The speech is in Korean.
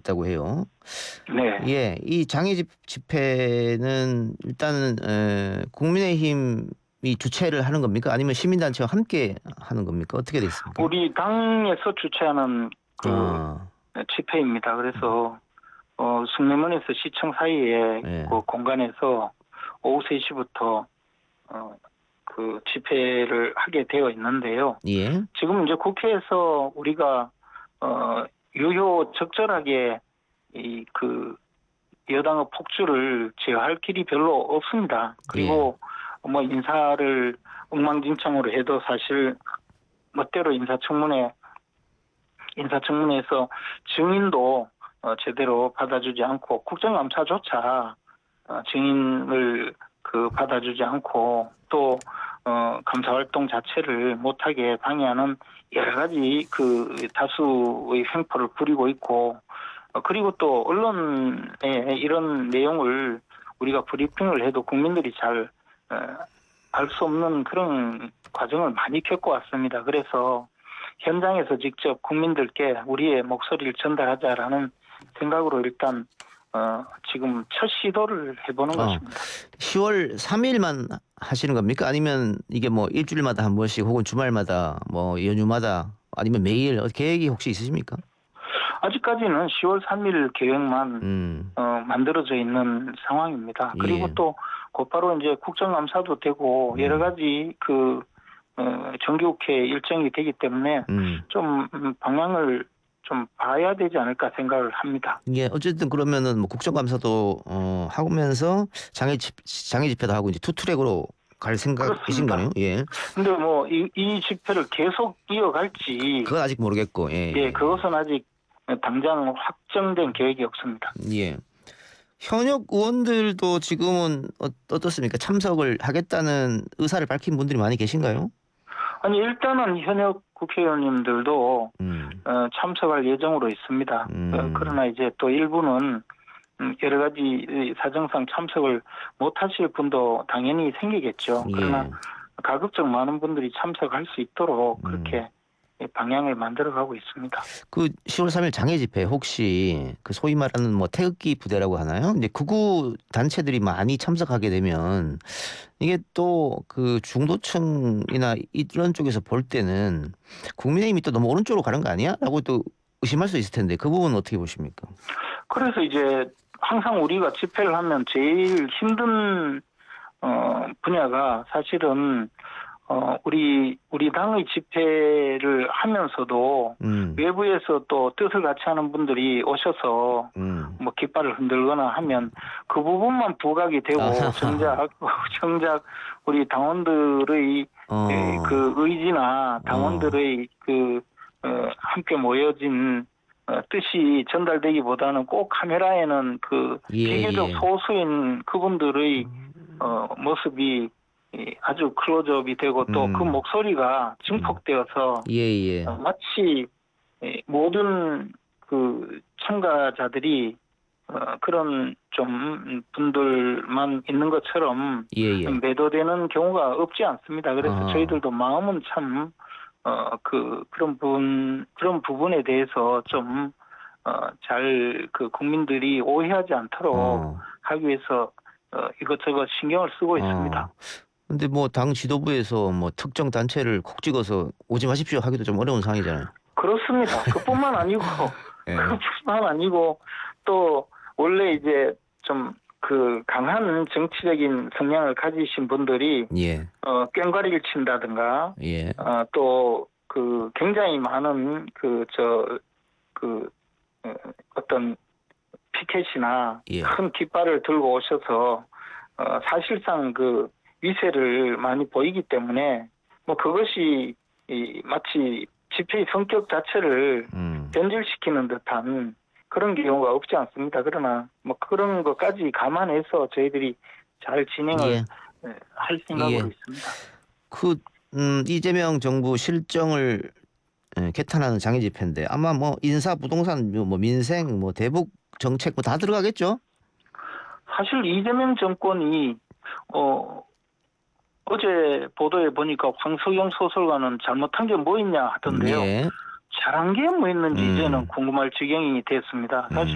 있다고 해요. 네. 예, 이 장애 집회는 일단은 국민의힘이 주최를 하는 겁니까? 아니면 시민단체와 함께 하는 겁니까? 어떻게 돼 있습니까? 우리 당에서 주최하는 그 아, 집회입니다. 그래서 숭례문에서 시청 사이에 예, 그 공간에서 오후 3시부터 그 집회를 하게 되어 있는데요. 예, 지금 이제 국회에서 우리가 유효 적절하게 이 그 여당의 폭주를 제어할 길이 별로 없습니다. 예, 그리고 뭐 인사를 엉망진창으로 해도 사실 멋대로 인사청문회에서 증인도 제대로 받아주지 않고 국정감사조차 증인을 받아주지 않고 또 감사활동 자체를 못하게 방해하는 여러 가지 다수의 횡포를 부리고 있고 그리고 또 언론에 이런 내용을 우리가 브리핑을 해도 국민들이 잘 알 수 없는 그런 과정을 많이 겪고 왔습니다. 그래서 현장에서 직접 국민들께 우리의 목소리를 전달하자라는 생각으로 일단 지금 첫 시도를 해보는 것입니다. 10월 3일만 하시는 겁니까? 아니면 이게 뭐 일주일마다 한 번씩 혹은 주말마다 뭐 연휴마다 아니면 매일 계획이 혹시 있으십니까? 아직까지는 10월 3일 계획만 음, 만들어져 있는 상황입니다. 그리고 예, 또 곧바로 이제 국정감사도 되고 여러 가지 정기국회 일정이 되기 때문에 음. 좀 방향을 좀 봐야 되지 않을까 생각을 합니다. 예, 어쨌든 그러면은 뭐 국정감사도 하면서 장애 집회도 하고 이제 투 트랙으로 갈 생각이신 거네요. 그렇습니다. 예. 근데 뭐 이 집회를 계속 이어갈지 그건 아직 모르겠고. 예, 예, 예. 그것은 아직 당장 확정된 계획이 없습니다. 예. 현역 의원들도 지금은 어떻습니까? 참석을 하겠다는 의사를 밝힌 분들이 많이 계신가요? 아니 일단은 현역 국회의원님들도 음. 참석할 예정으로 있습니다. 음. 그러나 이제 또 일부는 여러 가지 사정상 참석을 못하실 분도 당연히 생기겠죠. 그러나 예. 가급적 많은 분들이 참석할 수 있도록 음. 그렇게 방향을 만들어가고 있습니다. 그 10월 3일 장애 집회 혹시 그 소위 말하는 뭐 태극기 부대라고 하나요? 이제 극우 단체들이 많이 참석하게 되면 이게 또 그 중도층이나 이런 쪽에서 볼 때는 국민의힘이 또 너무 오른쪽으로 가는 거 아니야? 라고 또 의심할 수 있을 텐데 그 부분은 어떻게 보십니까? 그래서 이제 항상 우리가 집회를 하면 제일 힘든 분야가 사실은 우리 당의 집회를 하면서도 음. 외부에서 또 뜻을 같이 하는 분들이 오셔서 음. 뭐 깃발을 흔들거나 하면 그 부분만 부각이 되고 아하하. 정작 우리 당원들의 그 어. 의지나 어. 당원들의 함께 모여진 뜻이 전달되기보다는 꼭 카메라에는 비교적 예예. 소수인 그분들의 모습이 아주 클로즈업이 되고 또 그 음. 목소리가 음. 증폭되어서 예예. 마치 모든 참가자들이 그런 좀 분들만 있는 것처럼 예예. 매도되는 경우가 없지 않습니다. 그래서 아. 저희들도 마음은 참 그런 부분에 대해서 좀 잘 국민들이 오해하지 않도록 어. 하기 위해서 이것저것 신경을 쓰고 있습니다. 어. 근데 뭐 당 지도부에서 뭐 특정 단체를 콕 찍어서 오지 마십시오 하기도 좀 어려운 상황이잖아요. 그렇습니다. 그뿐만 아니고 예. 그뿐만 아니고 또 원래 이제 좀 강한 정치적인 성향을 가지신 분들이 예. 꽹과리를 친다든가 예. 또 굉장히 많은 어떤 피켓이나 예. 큰 깃발을 들고 오셔서 사실상 위세를 많이 보이기 때문에 뭐 그것이 마치 집회의 성격 자체를 음. 변질시키는 듯한 그런 경우가 없지 않습니다. 그러나 뭐 그런 것까지 감안해서 저희들이 잘 진행을 예. 할 생각으로 예. 있습니다. 그 이재명 정부 실정을 개탄하는 장애 집회인데 아마 뭐 인사, 부동산, 뭐 민생, 뭐 대북 정책 뭐 다 들어가겠죠? 사실 이재명 정권이 어, 어제 보도에 보니까 황석영 소설가는 잘못한 게 뭐 있냐 하던데요. 예. 잘한 게 뭐 있는지 이제는 음. 궁금할 지경이 됐습니다. 사실